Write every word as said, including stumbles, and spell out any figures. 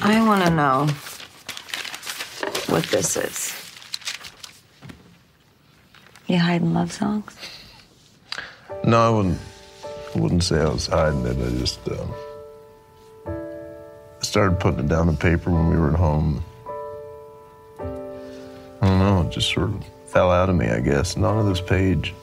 I want to know what this is. You hiding love songs? No, I wouldn't. I wouldn't say I was hiding it. I just uh, started putting it down on paper when we were at home. I don't know. It just sort of fell out of me, I guess, and onto this page.